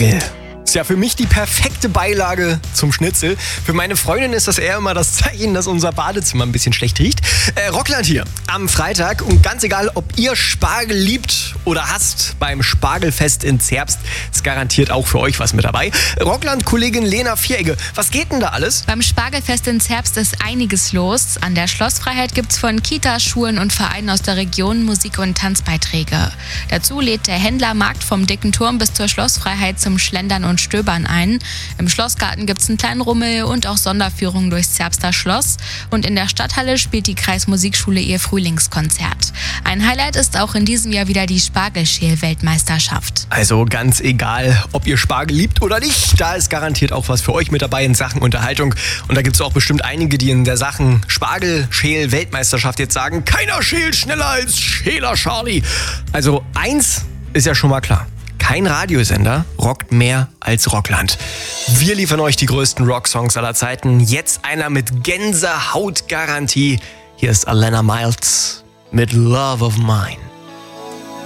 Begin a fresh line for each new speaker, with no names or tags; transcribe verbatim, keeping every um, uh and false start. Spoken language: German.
Spargel. Ist ja für mich die perfekte Beilage zum Schnitzel. Für meine Freundin ist das eher immer das Zeichen, dass unser Badezimmer ein bisschen schlecht riecht. Äh, Rockland hier am Freitag. Und ganz egal, ob ihr Spargel liebt oder hasst, beim Spargelfest in Zerbst ist garantiert auch für euch was mit dabei. Rockland-Kollegin Lena Vieregge, was geht denn da alles?
Beim Spargelfest in Zerbst ist einiges los. An der Schlossfreiheit gibt's von Kitas, Schulen und Vereinen aus der Region Musik- und Tanzbeiträge. Dazu lädt der Händlermarkt vom Dicken Turm bis zur Schlossfreiheit zum Schlendern und Stöbern ein. Im Schlossgarten gibt's einen kleinen Rummel und auch Sonderführungen durchs Zerbster Schloss. Und in der Stadthalle spielt die Kreismusikschule ihr Frühlingskonzert. Ein Highlight ist auch in diesem Jahr wieder die Spargelschäl-Weltmeisterschaft.
Also ganz egal, ob ihr Spargel liebt oder nicht, da ist garantiert auch was für euch mit dabei in Sachen Unterhaltung. Und da gibt's auch bestimmt einige, die in der Sachen Spargel-Schäl-Weltmeisterschaft jetzt sagen, keiner schält schneller als Schäler Charlie. Also eins ist ja schon mal klar. Kein Radiosender rockt mehr als Rockland. Wir liefern euch die größten Rocksongs aller Zeiten. Jetzt einer mit Gänsehautgarantie. Hier ist Alana Miles mit Love of Mine.